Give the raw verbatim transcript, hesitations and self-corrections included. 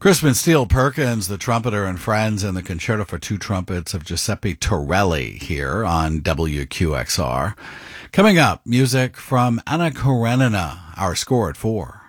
Crispin Steele Perkins, the trumpeter and friends, and the Concerto for Two Trumpets of Giuseppe Torelli here on W Q X R. Coming up, music from Anna Karenina, our score at four.